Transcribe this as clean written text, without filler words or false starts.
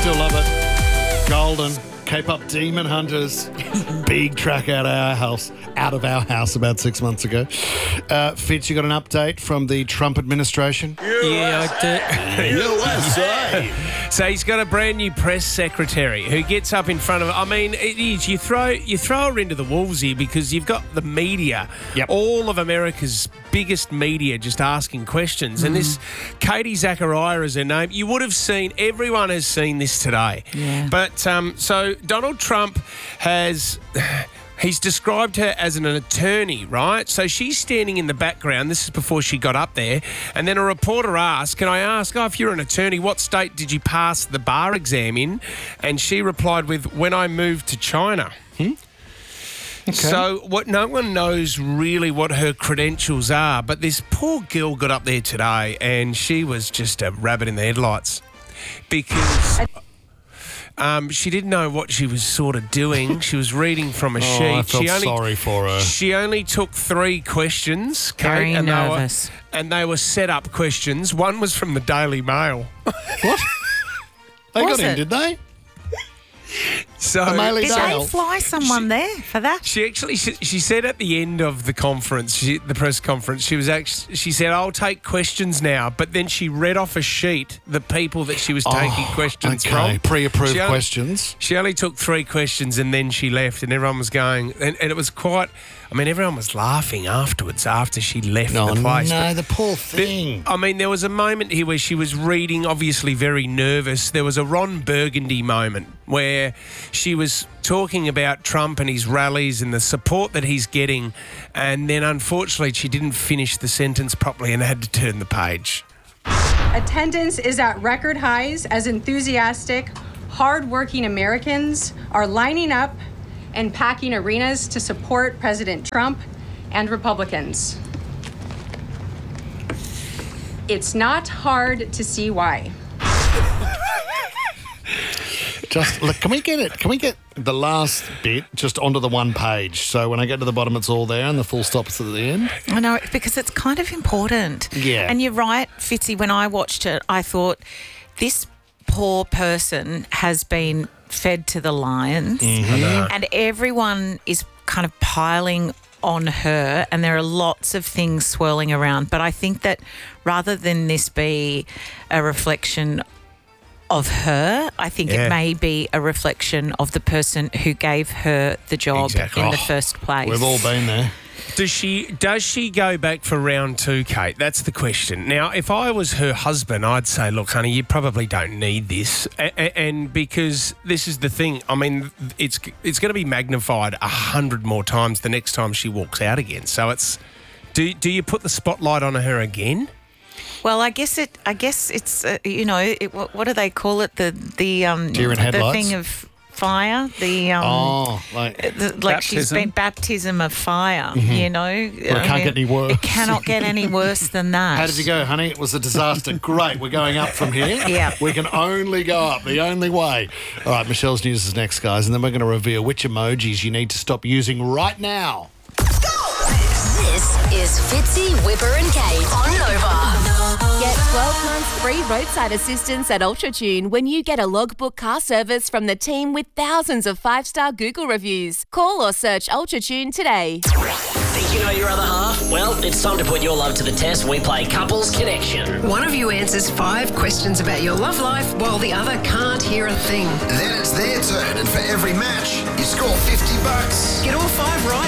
Still love it. Golden. Cape Up Demon Hunters. Big track out of our house about 6 months ago. Fitz, you got an update from the Trump administration? Yeah, I do. USA. So he's got a brand new press secretary who gets up in front of. I mean, it is you throw her into the wolves here because you've got the media, all of America's biggest media, just asking questions. And this Katie Zachariah is her name. You would have seen. Everyone has seen this today. Yeah. But so Donald Trump has. He's described her as an attorney, right? So she's standing in the background. This is before she got up there. And then a reporter asked, can I ask, if you're an attorney, what state did you pass the bar exam in? And she replied with, when I moved to China. Okay. So no one knows really what her credentials are, but this poor girl got up there today and she was just a rabbit in the headlights because... she didn't know what she was sort of doing. She was reading from a sheet. I felt sorry for her. She only took 3 questions. Very nervous. They were set-up questions. One was from the Daily Mail. What? They Was got in, it? did they? So The Mail Did Dale. they fly someone there for that? She actually, she said at the end of the conference, the press conference, she said, I'll take questions now. But then she read off a sheet the people that she was taking questions from. Pre-approved questions. She only took 3 questions and then she left and everyone was going, and it was quite, I mean, everyone was laughing afterwards after she left the place. No, the poor thing. I mean, there was a moment here where she was reading, obviously very nervous. There was a Ron Burgundy moment where she was talking about Trump and his rallies and the support that he's getting, and then unfortunately she didn't finish the sentence properly and had to turn the page. Attendance is at record highs as enthusiastic, hardworking Americans are lining up and packing arenas to support President Trump and Republicans. It's not hard to see why. Just look, can we get the last bit just onto the one page? So when I get to the bottom, it's all there and the full stop's at the end. I know, because it's kind of important. Yeah. And you're right, Fitzy, when I watched it, I thought this poor person has been fed to the lions and everyone is kind of piling on her and there are lots of things swirling around. But I think that rather than this be a reflection of her, I think it may be a reflection of the person who gave her the job in the first place. We've all been there. Does she go back for round 2, Kate? That's the question. Now, if I was her husband, I'd say, look, honey, you probably don't need this. And because this is the thing, I mean, it's going to be magnified 100 more times the next time she walks out again. So it's, do you put the spotlight on her again? Well, I guess it's what do they call it? The Deer in headlights? The thing of fire. She's been baptism of fire. You know, Well, it can't get any worse. It cannot get any worse than that. How did you go, honey? It was a disaster. Great, we're going up from here. Yeah. We can only go up, the only way. All right, Michelle's news is next, guys, and then we're going to reveal which emojis you need to stop using right now. This is Fitzy, Whipper and Kate on Nova. Get 12 months free roadside assistance at UltraTune when you get a logbook car service from the team with thousands of 5-star Google reviews. Call or search UltraTune today. Think you know your other half? Well, it's time to put your love to the test. We play Couples Connection. One of you answers 5 questions about your love life while the other can't hear a thing. Then it's their turn, and for every match, you score $50. Get all 5 right